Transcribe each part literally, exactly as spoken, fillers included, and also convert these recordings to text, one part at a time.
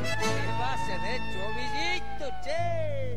¿Qué va a ser de Chovillito, che?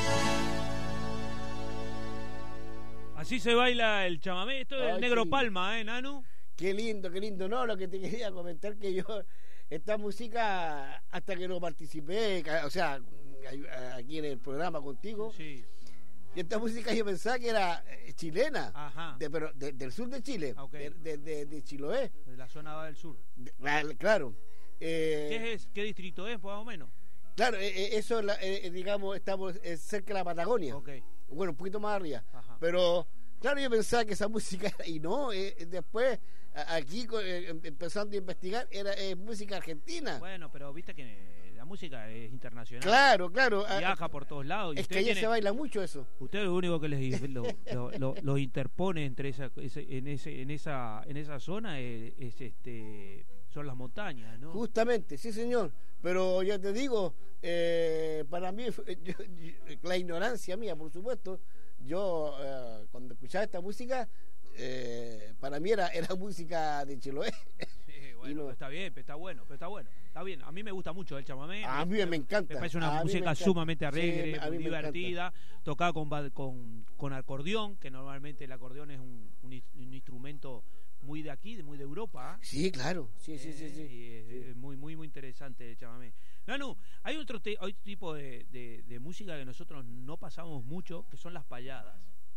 Así se baila el chamamé. Esto es el Negro Palma, ¿eh, Nanu? Qué lindo, qué lindo. No, lo que te quería comentar que yo, esta música, hasta que no participé, o sea, aquí en el programa contigo, sí. Y esta música yo pensaba que era chilena, Ajá. De, pero de, del sur de Chile, okay. de, de, de, de Chiloé. De la zona del sur. De, claro. Eh, ¿Qué es? ¿Qué distrito es, más o menos? Claro, eh, eso, eh, digamos, estamos cerca de la Patagonia. Okay. Bueno, un poquito más arriba. Ajá. Pero, claro, yo pensaba que esa música era, y no, eh, después, aquí, eh, empezando a investigar, era eh, música argentina. Bueno, pero viste que la música es internacional. Claro, claro. Viaja por todos lados. Y es que allá tiene, se baila mucho eso. Usted lo único que les lo, lo, lo, lo interpone entre esa, ese, en ese, en esa, en esa zona es, es este, son las montañas, ¿no? Justamente, sí, señor. Pero ya te digo, eh, para mí, yo, yo, la ignorancia mía, por supuesto, yo eh, cuando escuchaba esta música, eh, para mí era, era música de Chiloé. Sí, bueno, no, está bien, está bueno, pero está bueno. Está bien, a mí me gusta mucho el chamamé. A mí me, me encanta. Me parece una a música sumamente alegre, sí, muy divertida, tocada con, con, con acordeón, que normalmente el acordeón es un, un, un instrumento muy de aquí, muy de Europa. ¿eh? Sí, claro, sí, eh, sí, sí. sí. Y es, sí. es muy, muy, muy interesante el chamamé. Nanu, hay otro, te, otro tipo de, de, de música que nosotros no pasamos mucho, que son las payadas.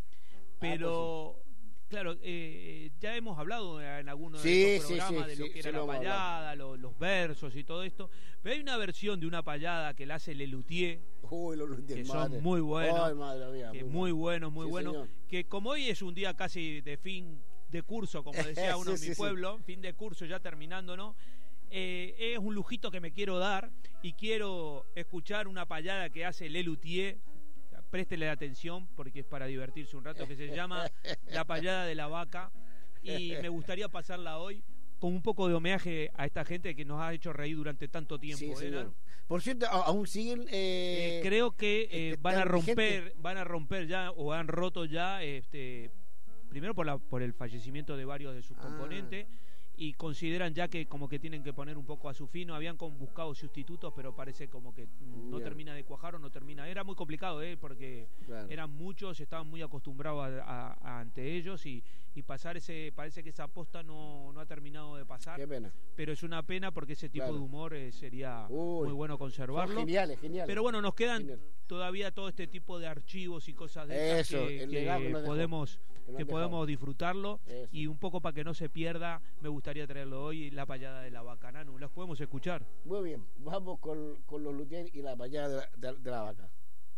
Pero... Ah, pues sí. Claro, eh, ya hemos hablado en algunos sí, de estos programas sí, sí, de lo sí, que era sí, la payada, lo, los versos y todo esto, pero hay una versión de una payada que la hace Lelutier, Uy, los que madre. son muy buenos, Ay, madre mía, que muy, muy buenos, muy sí, buenos, señor. Que como hoy es un día casi de fin de curso, como decía uno sí, en mi sí, pueblo, sí. fin de curso ya terminando, ¿no? Eh, es un lujito que me quiero dar y quiero escuchar una payada que hace Lelutier. Préstele atención porque es para divertirse un rato, que se llama La Payada de la Vaca, y me gustaría pasarla hoy con un poco de homenaje a esta gente que nos ha hecho reír durante tanto tiempo. Sí, ¿eh? Por cierto, aún siguen eh, eh, creo que eh, van a romper vigente. van a romper ya o han roto ya este primero por la por el fallecimiento de varios de sus ah. componentes, y consideran ya que como que tienen que poner un poco a su fino. Habían buscado sustitutos, pero parece como que no yeah. termina de cuajar o no termina. Era muy complicado, ¿eh? Porque claro. eran muchos, estaban muy acostumbrados a, a, a ante ellos, y, y pasar ese, parece que esa aposta no, no ha terminado de pasar. Qué pena. Pero es una pena porque ese tipo claro. de humor eh, sería Uy, muy bueno conservarlo. Geniales, geniales. Pero bueno, nos quedan genial. todavía todo este tipo de archivos y cosas de esas Eso, que, que podemos... que, que podemos disfrutarlo. Eso. Y un poco para que no se pierda, me gustaría traerlo hoy, La Payada de la Vaca. Nanu, ¿los podemos escuchar? Muy bien, vamos con, con los Luthier y La Payada de, de, de la Vaca.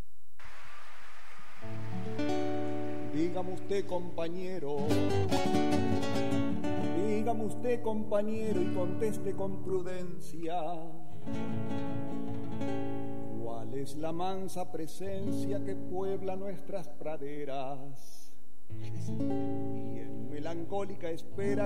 Dígame usted, compañero, dígame usted, compañero, y conteste con prudencia. ¿Cuál es la mansa presencia que puebla nuestras praderas? Y en melancólica espera